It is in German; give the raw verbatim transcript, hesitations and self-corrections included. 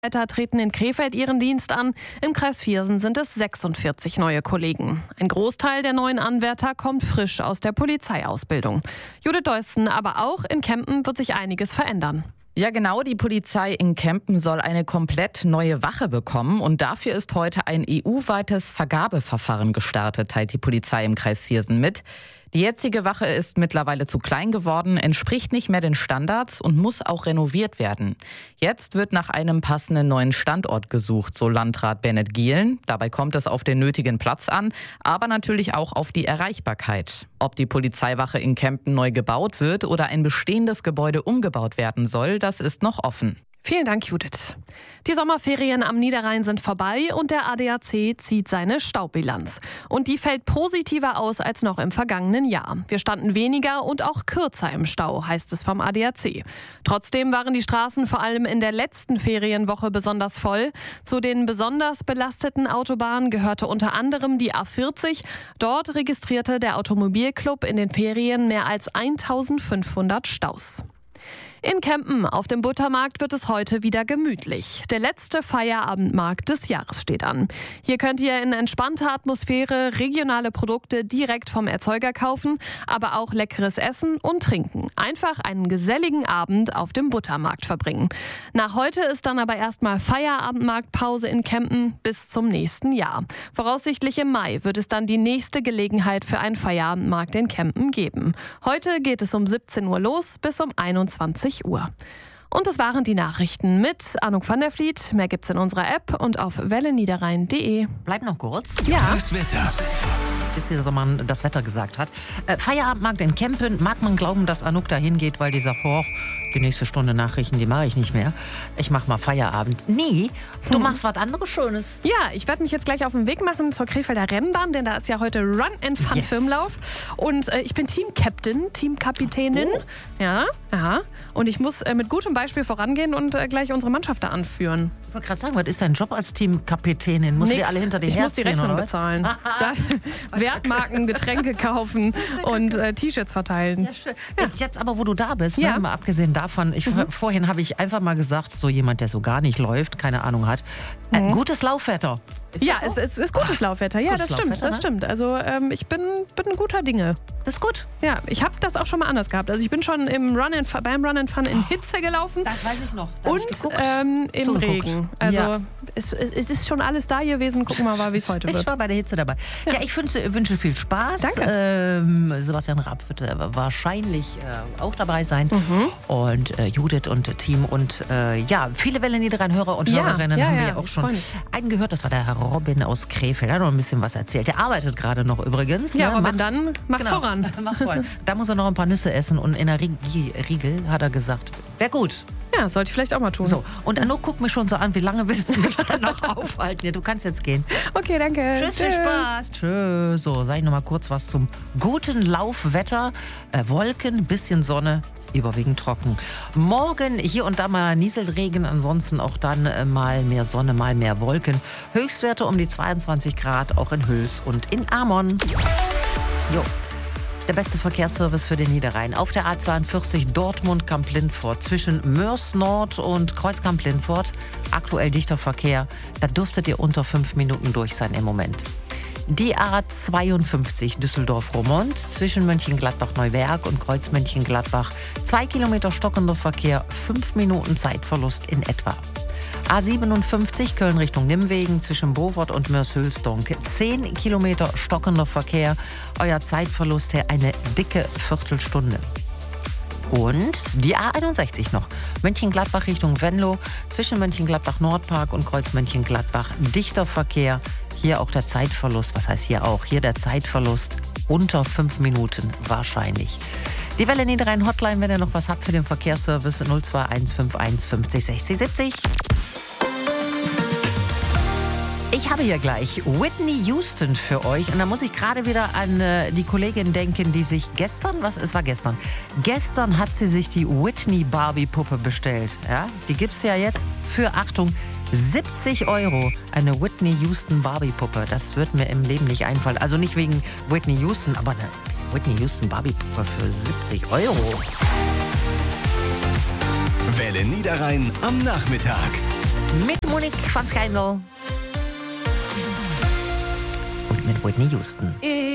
Mitarbeiter treten in Krefeld ihren Dienst an. Im Kreis Viersen sind es sechsundvierzig neue Kollegen. Ein Großteil der neuen Anwärter kommt frisch aus der Polizeiausbildung. Judith Deussen, aber auch in Kempen wird sich einiges verändern. Ja genau, die Polizei in Kempen soll eine komplett neue Wache bekommen und dafür ist heute ein E U-weites Vergabeverfahren gestartet, teilt die Polizei im Kreis Viersen mit. Die jetzige Wache ist mittlerweile zu klein geworden, entspricht nicht mehr den Standards und muss auch renoviert werden. Jetzt wird nach einem passenden neuen Standort gesucht, so Landrat Bennett Gielen. Dabei kommt es auf den nötigen Platz an, aber natürlich auch auf die Erreichbarkeit. Ob die Polizeiwache in Kempen neu gebaut wird oder ein bestehendes Gebäude umgebaut werden soll, das ist noch offen. Vielen Dank, Judith. Die Sommerferien am Niederrhein sind vorbei und der A D A C zieht seine Staubilanz. Und die fällt positiver aus als noch im vergangenen Jahr. Wir standen weniger und auch kürzer im Stau, heißt es vom A D A C. Trotzdem waren die Straßen vor allem in der letzten Ferienwoche besonders voll. Zu den besonders belasteten Autobahnen gehörte unter anderem die A vierzig. Dort registrierte der Automobilclub in den Ferien mehr als eintausendfünfhundert Staus. In Kempen auf dem Buttermarkt wird es heute wieder gemütlich. Der letzte Feierabendmarkt des Jahres steht an. Hier könnt ihr in entspannter Atmosphäre regionale Produkte direkt vom Erzeuger kaufen, aber auch leckeres Essen und Trinken. Einfach einen geselligen Abend auf dem Buttermarkt verbringen. Nach heute ist dann aber erstmal Feierabendmarktpause in Kempen bis zum nächsten Jahr. Voraussichtlich im Mai wird es dann die nächste Gelegenheit für einen Feierabendmarkt in Kempen geben. Heute geht es um siebzehn Uhr los bis um einundzwanzig Uhr. Und das waren die Nachrichten mit Anouk van der Vliet. Mehr gibt's in unserer App und auf welle niederrhein punkt de. Bleib noch kurz. Ja. Das Wetter. Bis dieser Mann das Wetter gesagt hat. Äh, Feierabendmarkt in Kempen. Mag man glauben, dass Anouk da hingeht, weil die sagt, oh, die nächste Stunde Nachrichten, die mache ich nicht mehr. Ich mach mal Feierabend. Nee, du hm. machst was anderes Schönes. Ja, ich werde mich jetzt gleich auf den Weg machen zur Krefelder Rennbahn, denn da ist ja heute Run and Fun yes. Firmenlauf. Und äh, ich bin Team-Captain, Team-Kapitänin. Oh. Ja, aha. Und ich muss äh, mit gutem Beispiel vorangehen und äh, gleich unsere Mannschaft da anführen. Ich wollte gerade sagen, was ist dein Job als Team-Kapitänin? Muss die alle hinter dir herziehen? Ich muss die Rechnung oder? bezahlen. Wertmarken, Getränke kaufen und äh, T-Shirts verteilen. Ja, schön. Ja. Jetzt aber, wo du da bist, ja. ne, mal abgesehen davon, ich, mhm. vorhin habe ich einfach mal gesagt, so jemand, der so gar nicht läuft, keine Ahnung hat, äh, mhm. gutes Laufwetter. Ist ja, es ist, ist gutes Laufwetter. Ja, gutes das stimmt, Laufwetter, das stimmt. Also ähm, ich bin, bin ein guter Dinge. Das ist gut. Ja, ich habe das auch schon mal anders gehabt. Also ich bin schon im Run and, beim Run and Fun in Hitze gelaufen. Das weiß ich noch. Da und ähm, im so Regen. Also ja. es, es ist schon alles da gewesen. Gucken wir mal, wie es heute wird. Ich war bei der Hitze dabei. Ja, ja ich wünsche, wünsche viel Spaß. Danke. Ähm, Sebastian Rapp wird äh, wahrscheinlich äh, auch dabei sein. Mhm. Und äh, Judith und Team. Und äh, ja, viele Welle Niederrhein-Hörer und ja, Hörerinnen ja, haben wir ja, ja auch schon einen gehört. Das war der Herr Robin aus Krefeld. Er hat noch ein bisschen was erzählt. Der arbeitet gerade noch übrigens. Ja, ne? aber Macht, dann mach genau, voran. Mach voran. Da muss er noch ein paar Nüsse essen und in der Riegel, hat er gesagt, wäre gut. Ja, sollte ich vielleicht auch mal tun. So, und Anouk guckt mich schon so an, wie lange willst du mich dann noch aufhalten? Ja, du kannst jetzt gehen. Okay, danke. Tschüss, viel Spaß. Tschüss. So, sag ich noch mal kurz was zum guten Laufwetter. Äh, Wolken, bisschen Sonne, überwiegend trocken. Morgen hier und da mal Nieselregen, ansonsten auch dann äh, mal mehr Sonne, mal mehr Wolken. Höchstwerte um die zweiundzwanzig Grad, auch in Hüls und in Amon. Jo. Der beste Verkehrsservice für den Niederrhein. Auf der A zweiundvierzig Dortmund-Kamp-Lindfort zwischen Mörs Nord und Kreuzkamp-Lindfort. Aktuell dichter Verkehr. Da dürftet ihr unter fünf Minuten durch sein im Moment. Die A zweiundfünfzig Düsseldorf-Romont zwischen Mönchengladbach-Neuwerk und Kreuz-Mönchengladbach. Zwei Kilometer stockender Verkehr, fünf Minuten Zeitverlust in etwa. A siebenundfünfzig Köln Richtung Nimwegen zwischen Beaufort und Mörs-Hülsdonk. Zehn Kilometer stockender Verkehr. Euer Zeitverlust her eine dicke Viertelstunde. Und die A einundsechzig noch. Mönchengladbach Richtung Venlo zwischen Mönchengladbach-Nordpark und Kreuz-Mönchengladbach. Dichter Verkehr. Hier auch der Zeitverlust. Was heißt hier auch? Hier der Zeitverlust unter fünf Minuten wahrscheinlich. Die Welle Niederrhein Hotline, wenn ihr noch was habt für den Verkehrsservice null zwei eins fünf eins fünfzig sechzig siebzig. Ich habe hier gleich Whitney Houston für euch. Und da muss ich gerade wieder an äh, die Kollegin denken, die sich gestern, was, es war gestern, gestern hat sie sich die Whitney Barbie-Puppe bestellt. Ja? Die gibt es ja jetzt für, Achtung, siebzig Euro. Eine Whitney Houston Barbie-Puppe. Das wird mir im Leben nicht einfallen. Also nicht wegen Whitney Houston, aber eine Whitney Houston Barbie-Puppe für siebzig Euro. Welle Niederrhein am Nachmittag. Mit Monique van Schijndel und mit Whitney Houston.